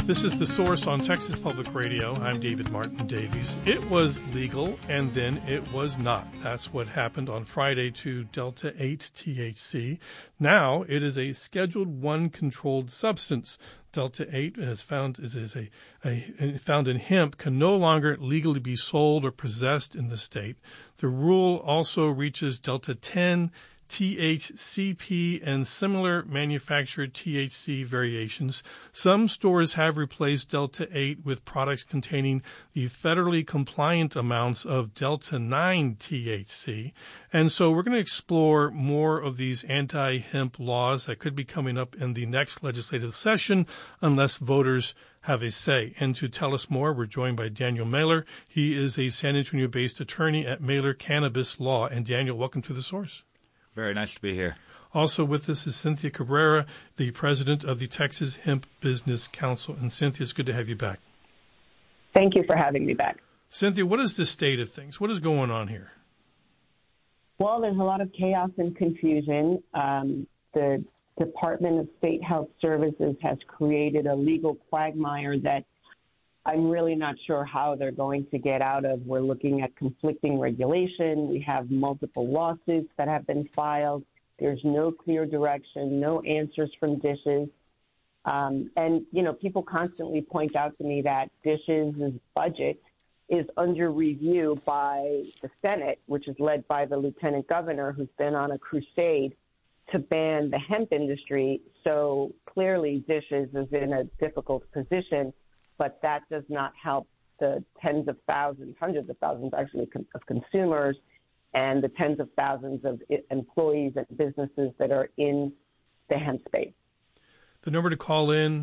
This is The Source on Texas Public Radio. I'm David Martin Davies. It was legal, and then it was not. That's what happened on Friday to Delta 8 THC. Now it is a Scheduled 1 controlled substance. Delta 8 is found in hemp can no longer legally be sold or possessed in the state. The rule also reaches Delta 10, THCP, and similar manufactured THC variations. Some stores have replaced Delta 8 with products containing the federally compliant amounts of Delta 9 THC. And so we're going to explore more of these anti-hemp laws that could be coming up in the next legislative session unless voters have a say. And to tell us more, we're joined by Daniel Mahler. He is a San Antonio-based attorney at Mahler Cannabis Law. And Daniel, welcome to The Source. Very nice to be here. Also with us is Cynthia Cabrera, the president of the Texas Hemp Business Council. And Cynthia, it's good to have you back. Thank you for having me back. Cynthia, what is the state of things? What is going on here? Well, there's a lot of chaos and confusion. The Department of State Health Services has created a legal quagmire that I'm really not sure how they're going to get out of. We're looking at conflicting regulation. We have multiple lawsuits that have been filed. There's no clear direction, no answers from DSH's. And, you know, people constantly point out to me that DSH's budget is under review by the Senate, which is led by the lieutenant governor, who's been on a crusade to ban the hemp industry. So clearly DSH's is in a difficult position, but that does not help the tens of thousands, hundreds of thousands actually of consumers and the tens of thousands of employees and businesses that are in the hemp space. The number to call in,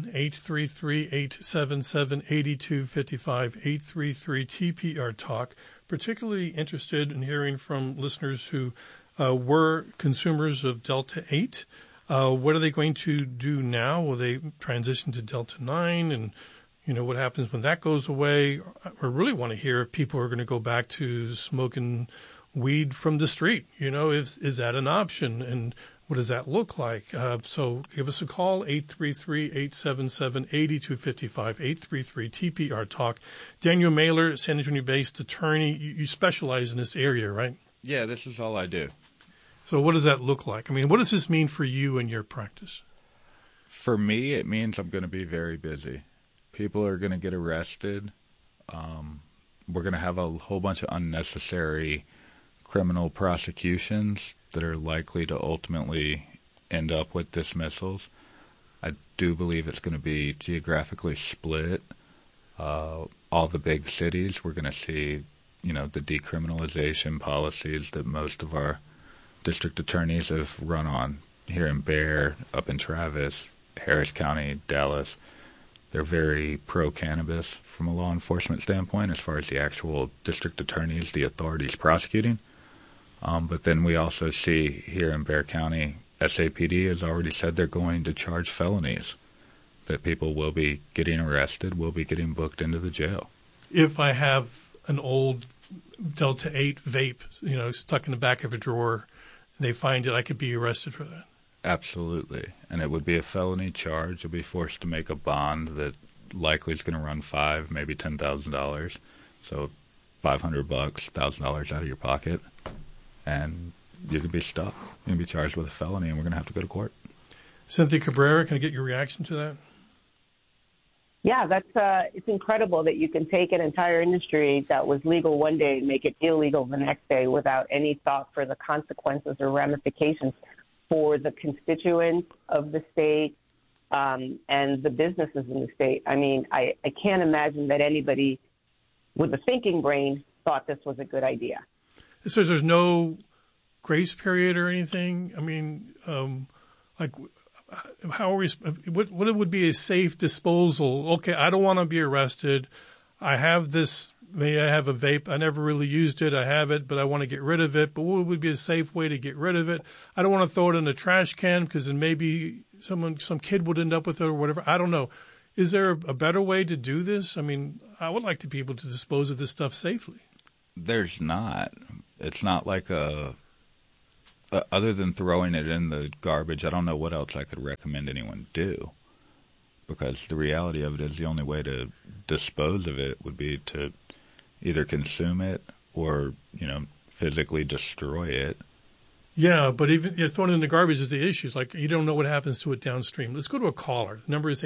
833-877-8255, 833-TPR-TALK. Particularly interested in hearing from listeners who were consumers of Delta 8. What are they going to do now? Will they transition to Delta 9? And you know, what happens when that goes away? I really want to hear if people are going to go back to smoking weed from the street. You know, is that an option? And what does that look like? So give us a call, 833-877-8255, 833-TPR-TALK. Daniel Mahler, San Antonio-based attorney. You specialize in this area, right? Yeah, this is all I do. So what does that look like? I mean, what does this mean for you and your practice? For me, it means I'm going to be very busy. People are going to get arrested. We're going to have a whole bunch of unnecessary criminal prosecutions that are likely to ultimately end up with dismissals. I do believe it's going to be geographically split. All the big cities, we're going to see, you know, the decriminalization policies that most of our district attorneys have run on here in Bexar, up in Travis, Harris County, Dallas. They're very pro-cannabis from a law enforcement standpoint as far as the actual district attorneys, the authorities prosecuting. But then we also see here in Bexar County, SAPD has already said they're going to charge felonies, that people will be getting arrested, will be getting booked into the jail. If I have an old Delta 8 vape, you know, stuck in the back of a drawer, and they find it, I could be arrested for that. Absolutely. And it would be a felony charge. You'll be forced to make a bond that likely is going to run $5,000, maybe $10,000. So $500, $1,000 out of your pocket. And you could be stuck. You're going to be charged with a felony, and we're going to have to go to court. Cynthia Cabrera, can I get your reaction to that? Yeah, it's incredible that you can take an entire industry that was legal one day and make it illegal the next day without any thought for the consequences or ramifications for the constituents of the state and the businesses in the state. I mean, I can't imagine that anybody with a thinking brain thought this was a good idea. So there's no grace period or anything? I mean, how are we? What would be a safe disposal? Okay, I don't want to be arrested. I have this. Maybe I have a vape. I never really used it. I have it, but I want to get rid of it. But what would be a safe way to get rid of it? I don't want to throw it in a trash can because then maybe some kid would end up with it or whatever. I don't know. Is there a better way to do this? I mean, I would like to be able to dispose of this stuff safely. There's not. It's not like other than throwing it in the garbage, I don't know what else I could recommend anyone do. because the reality of it is the only way to dispose of it would be to either consume it or, physically destroy it. Yeah, but even throwing it in the garbage is the issue. Like, you don't know what happens to it downstream. Let's go to a caller. The number is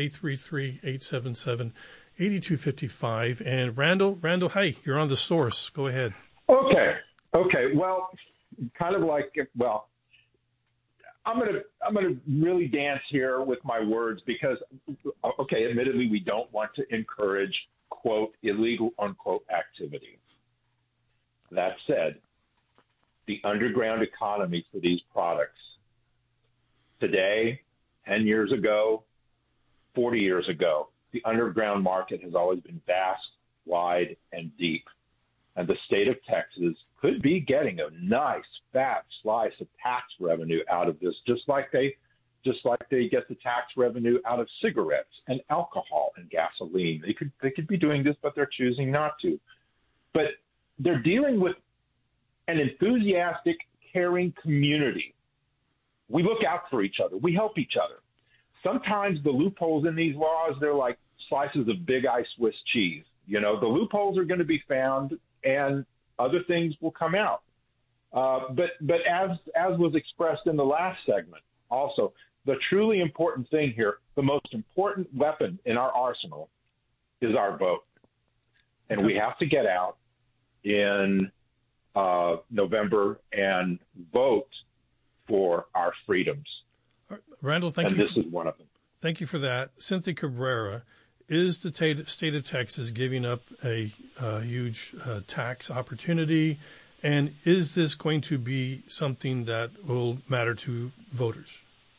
833-877-8255. And Randall, hey, you're on The Source. Go ahead. Okay. Well, kind of like, I'm gonna really dance here with my words because, admittedly, we don't want to encourage, quote, illegal, unquote, activity. That said, the underground economy for these products today, 10 years ago, 40 years ago, the underground market has always been vast, wide, and deep. And the state of Texas could be getting a nice fat slice of tax revenue out of this, just like they get the tax revenue out of cigarettes and alcohol and gasoline. They could be doing this, but they're choosing not to. But they're dealing with an enthusiastic, caring community. We look out for each other. We help each other. Sometimes the loopholes in these laws, they're like slices of big ice Swiss cheese. The loopholes are going to be found and other things will come out. But as was expressed in the last segment, also, the truly important thing here, the most important weapon in our arsenal is our vote. And we have to get out in November and vote for our freedoms. Randall, thank you. And this is one of them. Thank you for that. Cynthia Cabrera, is the state of Texas giving up a huge tax opportunity? And is this going to be something that will matter to voters?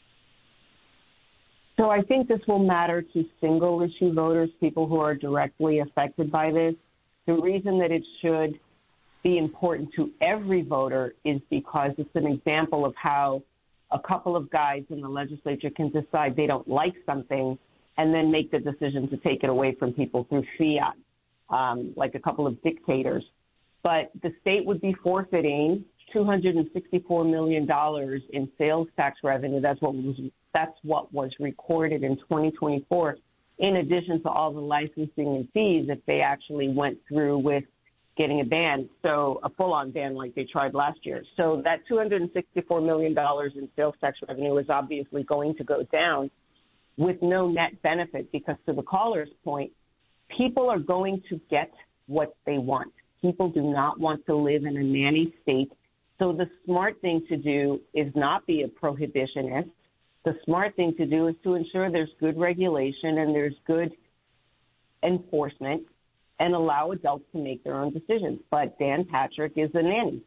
So I think this will matter to single-issue voters, people who are directly affected by this. The reason that it should be important to every voter is because it's an example of how a couple of guys in the legislature can decide they don't like something and then make the decision to take it away from people through fiat, like a couple of dictators. But the state would be forfeiting $264 million in sales tax revenue. That's what was recorded in 2024, in addition to all the licensing and fees if they actually went through with getting a ban, so a full-on ban like they tried last year. So that $264 million in sales tax revenue is obviously going to go down with no net benefit because, to the caller's point, people are going to get what they want. People do not want to live in a nanny state. So the smart thing to do is not be a prohibitionist. The smart thing to do is to ensure there's good regulation and there's good enforcement and allow adults to make their own decisions. But Dan Patrick is a nanny.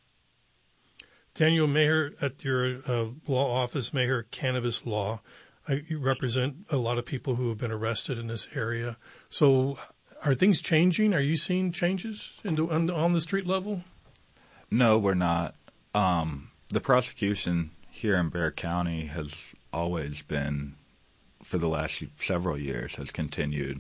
Daniel Maher, at your law office, Maher Cannabis Law, you represent a lot of people who have been arrested in this area. So are things changing? Are you seeing changes on the street level? No, we're not. The prosecution here in Bexar County has always been, for the last several years, has continued.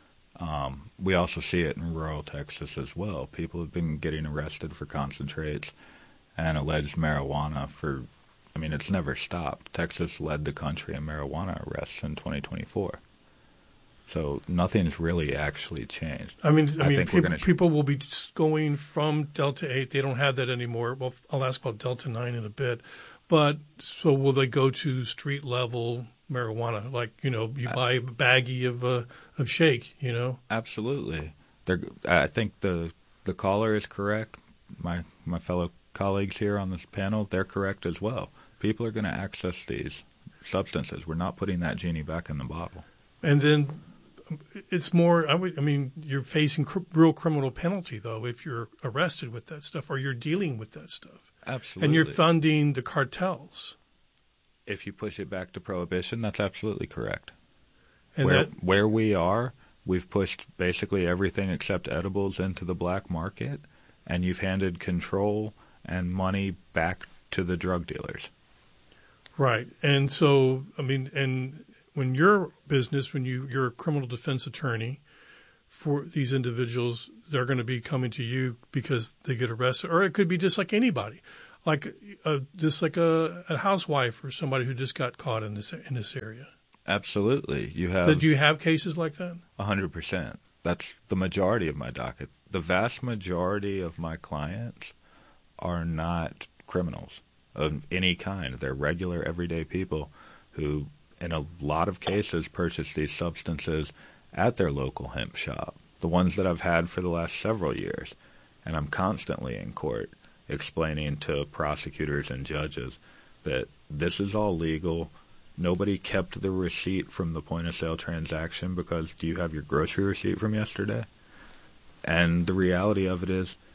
We also see it in rural Texas as well. People have been getting arrested for concentrates and alleged marijuana it's never stopped. Texas led the country in marijuana arrests in 2024. So nothing's really actually changed. I think people will be going from Delta 8. They don't have that anymore. Well, I'll ask about Delta 9 in a bit. But so will they go to street level marijuana? Like, you buy a baggie of shake, Absolutely. I think the caller is correct. My fellow colleagues here on this panel, they're correct as well. People are going to access these substances. We're not putting that genie back in the bottle. And then it's more, you're facing real criminal penalty, though, if you're arrested with that stuff or you're dealing with that stuff. Absolutely. And you're funding the cartels. If you push it back to prohibition, that's absolutely correct. And where we are, we've pushed basically everything except edibles into the black market, and you've handed control and money back to the drug dealers. Right. And so, and when your business, you're a criminal defense attorney for these individuals, they're going to be coming to you because they get arrested, or it could be just like anybody, just like a housewife or somebody who just got caught in this area. Absolutely. Do you have cases like that? 100%. That's the majority of my docket. The vast majority of my clients are not criminals of any kind. They're regular, everyday people who, in a lot of cases, purchase these substances at their local hemp shop, the ones that I've had for the last several years. And I'm constantly in court explaining to prosecutors and judges that this is all legal. Nobody kept the receipt from the point-of-sale transaction because do you have your grocery receipt from yesterday? And the reality of it is